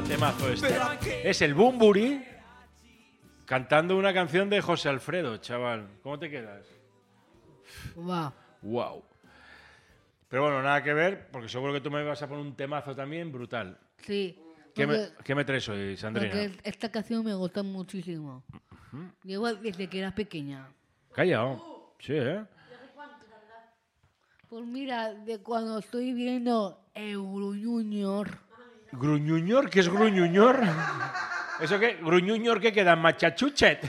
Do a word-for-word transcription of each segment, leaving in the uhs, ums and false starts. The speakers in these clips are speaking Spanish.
Temazo este. Es el Bumburi cantando una canción de José Alfredo, chaval. ¿Cómo te quedas? Wow. Wow. Pero bueno, nada que ver, porque seguro que tú me vas a poner un temazo también brutal. Sí. ¿Qué me, porque- qué me traes hoy, Sandrina? Porque esta canción me gusta muchísimo. Llevo desde que era pequeña. Callao. Sí, ¿eh? Pues mira, de cuando estoy viendo Euro Junior. ¿Gruñuñor? ¿Qué es gruñuñor? ¿Eso qué? ¿Gruñuñor qué queda? ¿Machachuchet?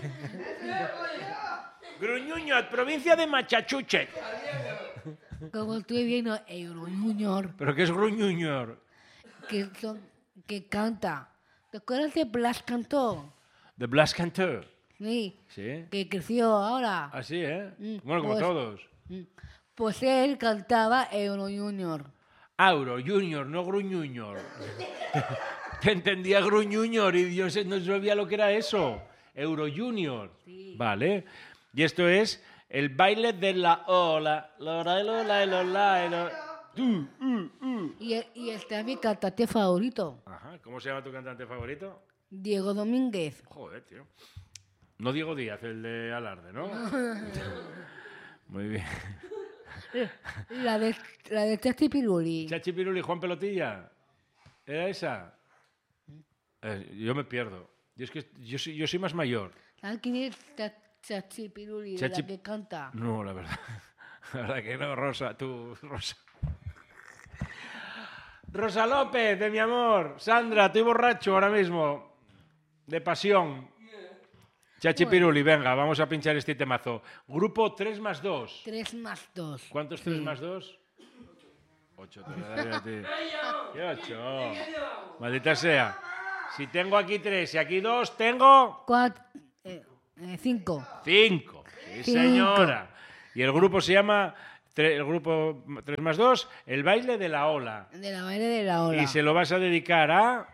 Gruñuñor, provincia de Machachuchet. Como estoy viendo Euro Junior, ¿Pero qué es gruñuñor? que, son, que canta. ¿Te acuerdas de Blas Cantó? The Blas Canteur. Sí. Sí. Que creció ahora. Así, ¿eh? Mm, Bueno, como pues- todos. Mm. Pues él cantaba Euro Junior. Auro, Junior, no Gruñuñor. Te entendía Gruñuñor y yo no sabía lo que era eso. Euro Junior. Sí. Vale. Y esto es el baile de la ola. Lola, lola, lola, lola. Uh, uh, uh. Y, y este es mi cantante favorito, Ajá. ¿Cómo se llama tu cantante favorito? Diego Domínguez. Joder, tío. No Diego Díaz, el de Alarde, ¿no? Muy bien. La de, la de Chachi Piruli. Chachi Piruli y Juan Pelotilla. ¿Era esa? Eh, yo me pierdo. Yo es que yo soy, yo soy más mayor. ¿Sabes quién es Cha- Chachi Piruli? de Chachi- La que canta. No, la verdad. La verdad que no, Rosa, tú, Rosa. Rosa López, de mi amor. Sandra, estoy borracho ahora mismo. De pasión. Chachi Piruli, venga, vamos a pinchar este temazo. Grupo tres más dos. Tres más dos. ¿Cuánto es tres más dos? ocho. Te lo daré a ti. ¿Qué ocho? Maldita sea. Si tengo aquí tres y aquí dos, tengo Cuatro. Eh, eh, cinco. cinco. Sí, Cinco. señora. Y el grupo se llama, tre- el grupo tres más dos, el baile de la ola. De la baile de la ola. Y se lo vas a dedicar a...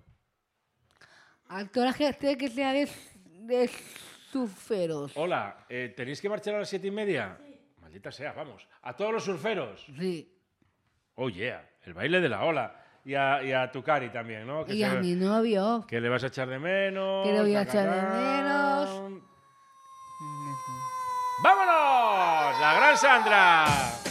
A toda la gente que sea de, de surferos. Hola, eh, ¿tenéis que marchar a las siete y media? Maldita sea, vamos. A todos los surferos. Sí. Oh, yeah. El baile de la ola. Y a, y a tu Cari también, ¿no? Que Y se- a mi novio. Que le vas a echar de menos. Que le voy a tacatán. echar de menos. ¡Vámonos! ¡La gran Sandra!